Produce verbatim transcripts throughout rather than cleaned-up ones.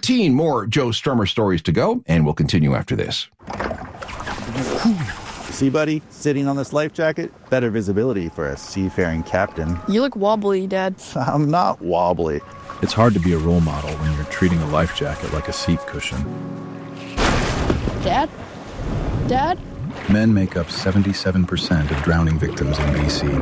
fourteen more Joe Strummer stories to go, and we'll continue after this. See, buddy, sitting on this life jacket, better visibility for a seafaring captain. You look wobbly, Dad. I'm not wobbly. It's hard to be a role model when you're treating a life jacket like a seat cushion. Dad? Dad? Men make up seventy-seven percent of drowning victims in B C.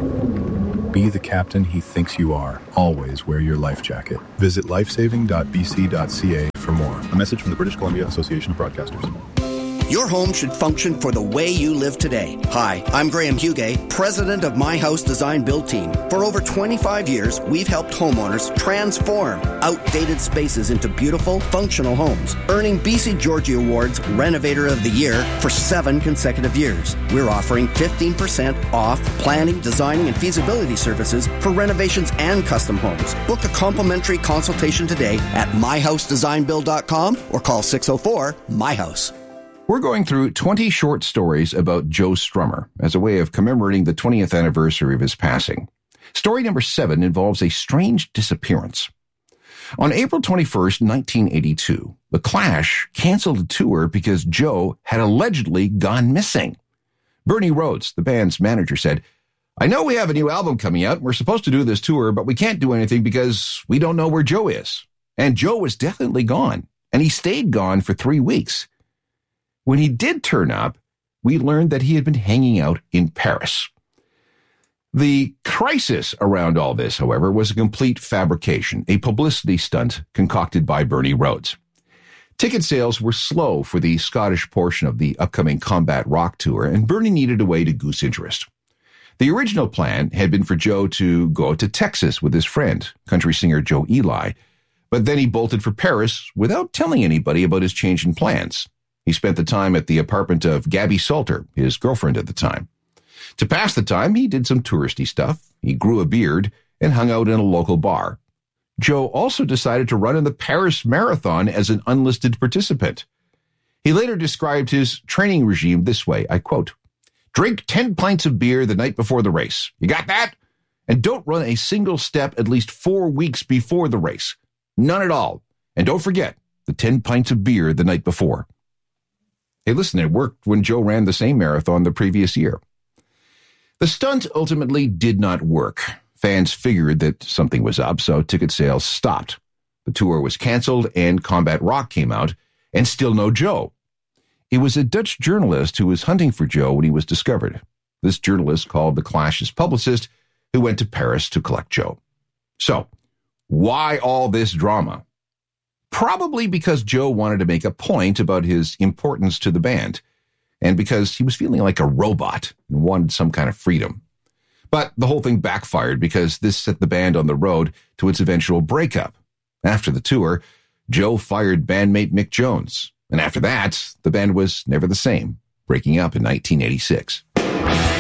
Be the captain he thinks you are. Always wear your life jacket. Visit lifesaving dot b c dot c a for more. A message from the British Columbia Association of Broadcasters. Your home should function for the way you live today. Hi, I'm Graham Hugay, president of My House Design Build Team. For over twenty-five years, we've helped homeowners transform outdated spaces into beautiful, functional homes, earning B C Georgie Awards Renovator of the Year for seven consecutive years. We're offering fifteen percent off planning, designing, and feasibility services for renovations and custom homes. Book a complimentary consultation today at my house design build dot com or call six oh four, M Y house. We're going through twenty short stories about Joe Strummer as a way of commemorating the twentieth anniversary of his passing. Story number seven involves a strange disappearance. On April twenty-first, nineteen eighty-two, The Clash canceled a tour because Joe had allegedly gone missing. Bernie Rhodes, the band's manager, said, "I know we have a new album coming out. We're supposed to do this tour, but we can't do anything because we don't know where Joe is." And Joe was definitely gone, and he stayed gone for three weeks. When he did turn up, we learned that he had been hanging out in Paris. The crisis around all this, however, was a complete fabrication, a publicity stunt concocted by Bernie Rhodes. Ticket sales were slow for the Scottish portion of the upcoming Combat Rock tour, and Bernie needed a way to goose interest. The original plan had been for Joe to go to Texas with his friend, country singer Joe Ely, but then he bolted for Paris without telling anybody about his change in plans. He spent the time at the apartment of Gabby Salter, his girlfriend at the time. To pass the time, he did some touristy stuff. He grew a beard and hung out in a local bar. Joe also decided to run in the Paris Marathon as an unlisted participant. He later described his training regime this way, I quote, "Drink ten pints of beer the night before the race. You got that? And don't run a single step at least four weeks before the race. None at all. And don't forget the ten pints of beer the night before." Hey, listen, it worked when Joe ran the same marathon the previous year. The stunt ultimately did not work. Fans figured that something was up, so ticket sales stopped. The tour was canceled and Combat Rock came out, and still no Joe. It was a Dutch journalist who was hunting for Joe when he was discovered. This journalist called the Clash's publicist, who went to Paris to collect Joe. So, why all this drama? Probably because Joe wanted to make a point about his importance to the band, and because he was feeling like a robot and wanted some kind of freedom. But the whole thing backfired because this set the band on the road to its eventual breakup. After the tour, Joe fired bandmate Mick Jones, and after that, the band was never the same, breaking up in nineteen eighty-six.